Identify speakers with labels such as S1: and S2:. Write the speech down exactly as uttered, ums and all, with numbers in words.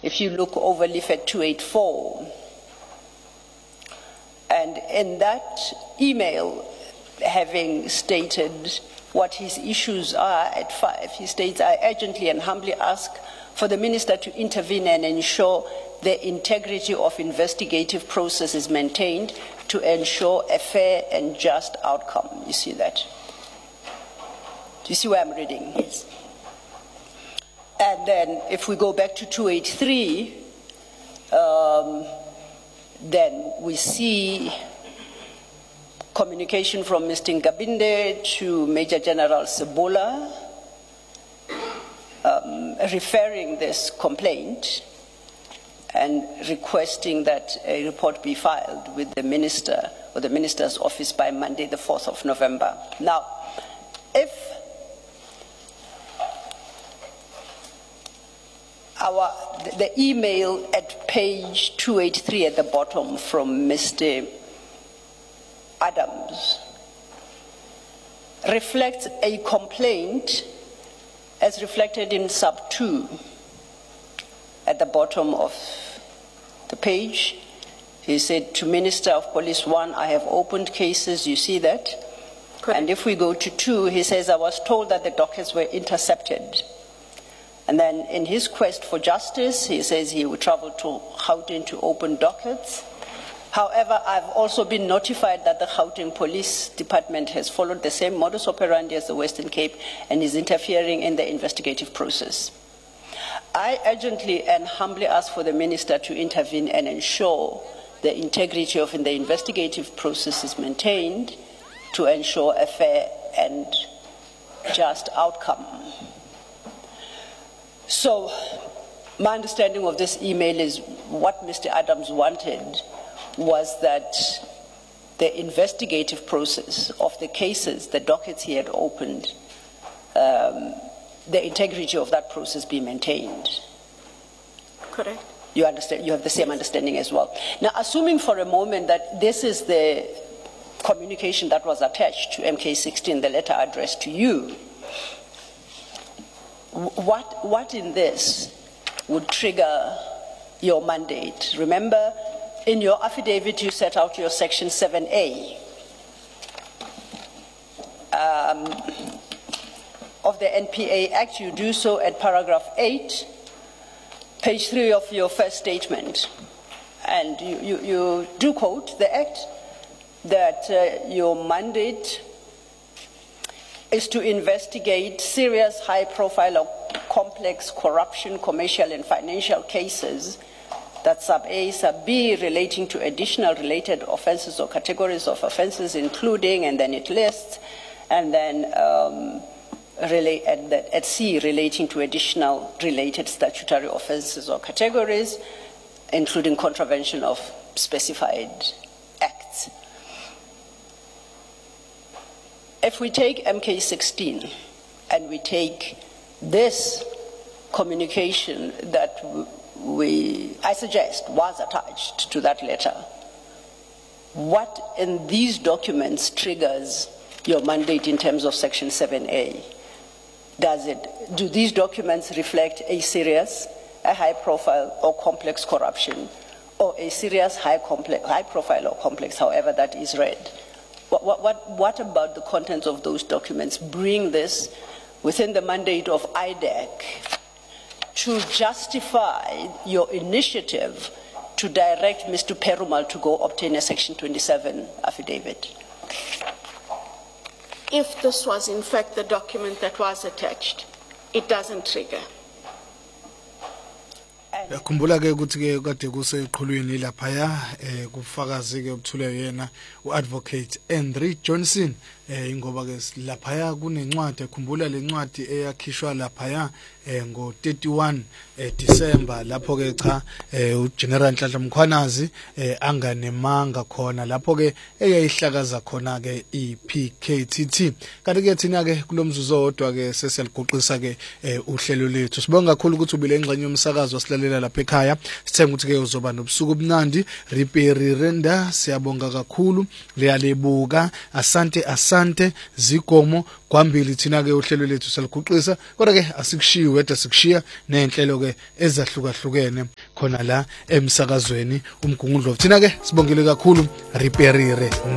S1: if you look over leaflet two eighty-four, and in that email, having stated what his issues are at five, he states, I urgently and humbly ask for the minister to intervene and ensure the integrity of investigative process is maintained to ensure a fair and just outcome. You see that? Do you see where I'm reading?
S2: Yes.
S1: And then if we go back to two eighty-three, um, then we see communication from Mister Ngabinde to Major General Sebola, um, referring this complaint and requesting that a report be filed with the minister or the minister's office by Monday, the fourth of November. Now, if our, the, the email at page two eighty-three at the bottom from Mister Adams reflects a complaint as reflected in sub two at the bottom of the page. He said, to Minister of Police one, I have opened cases, you see that?
S2: Correct.
S1: And if we go to two, he says, I was told that the dockets were intercepted. And then in his quest for justice, he says he would travel to Gauteng to open dockets. However, I've also been notified that the Gauteng Police Department has followed the same modus operandi as the Western Cape and is interfering in the investigative process. I urgently and humbly ask for the minister to intervene and ensure the integrity of the investigative process is maintained to ensure a fair and just outcome. So, my understanding of this email is what Mister Adams wanted was that the investigative process of the cases, the dockets he had opened, um, the integrity of that process be maintained.
S2: Correct.
S1: You understand? You have the same understanding as well. Now, assuming for a moment that this is the communication that was attached to M K sixteen, the letter addressed to you, what, what in this would trigger your mandate? Remember, in your affidavit, you set out your section seven A um, of the N P A Act. You do so at paragraph eight, page three of your first statement. And you, you, you do quote the Act that uh, your mandate is to investigate serious, high-profile or complex corruption, commercial and financial cases, that sub A, sub B, relating to additional related offenses or categories of offenses, including, and then it lists, and then um, relate, at, the, at C, relating to additional related statutory offenses or categories, including contravention of specified acts. If we take M K sixteen and we take this communication that we, I suggest, was attached to that letter, what in these documents triggers your mandate in terms of section seven A? Does it, do these documents reflect a serious, a high profile or complex corruption, or a serious, high, complex, high profile or complex, however that is read? What, what, what, what about the contents of those documents bring this within the mandate of I D E C to justify your initiative to direct Mister Perumal to go obtain a section twenty-seven affidavit?
S2: If this was in fact the document that was attached, it doesn't trigger.
S3: Yakhumbula ke ukuthi ke kade kuseqhulwini laphaya eh kufakazi ke ubuthule yena uadvocate Henry Johnson eh ingoba ke laphaya kunencwadi ekhumbula lencwadi eyakhishwa laphaya eh ngo thirty-one eh December lapho ke cha eh uGeneral Nhlanhla Mkhwanazi eh anganemanga khona lapho ke eyayihlakaza khona ke iP K T T kanti ke thina ke kulomzuzu odwa ke sesiyaliguqisa ke uhlelo lethu sibonga kakhulu ukuthi ubile engxenye yomsakazo wasilalela uvakashela lapha ekhaya. Sithemba ukuthi ke uzoba nobusuku obunandi. Riperirenda siyabonga kakhulu, liyalebuka, asante asante zigomo kwambili thina ke uhlelo lethu saliguqisa. Kodwa ke asikushiyi wedwa, sikushiya nenhlelo ke ezahlukahlukene khona la emsakazweni uMgungundlovu. Thina ke sibongile kakhulu Riperire.